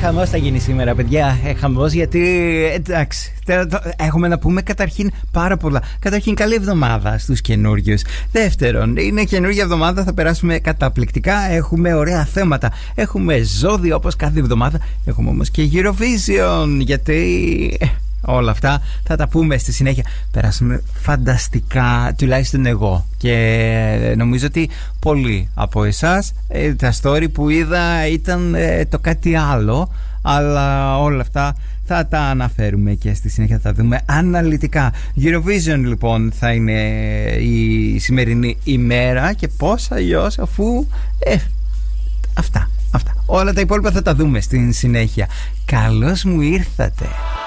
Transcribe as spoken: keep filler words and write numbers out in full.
χαμός θα γίνει σήμερα, παιδιά. Ε, χαμός γιατί, εντάξει, έχουμε να πούμε καταρχήν πάρα πολλά. Καταρχήν, καλή εβδομάδα στους καινούριους. Δεύτερον, είναι καινούργια εβδομάδα, θα περάσουμε καταπληκτικά. Έχουμε ωραία θέματα. Έχουμε ζώδιο όπως κάθε εβδομάδα. Έχουμε όμως και Eurovision, γιατί όλα αυτά θα τα πούμε στη συνέχεια. Περάσαμε φανταστικά, τουλάχιστον εγώ. Και νομίζω ότι πολλοί από εσάς, ε, τα story που είδα ήταν ε, το κάτι άλλο. Αλλά όλα αυτά θα τα αναφέρουμε και στη συνέχεια θα τα δούμε αναλυτικά. Eurovision λοιπόν θα είναι η σημερινή ημέρα. Και πώς αλλιώς, αφού ε, αυτά, αυτά όλα τα υπόλοιπα θα τα δούμε στην συνέχεια. Καλώς μου ήρθατε.